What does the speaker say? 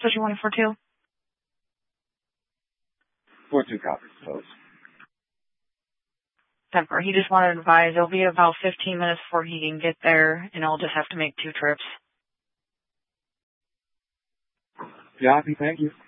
So you want it for 2? For 2 copies, please. Temper. He just wanted to advise it'll be about 15 minutes before he can get there, and I'll just have to make 2 trips. Copy, thank you.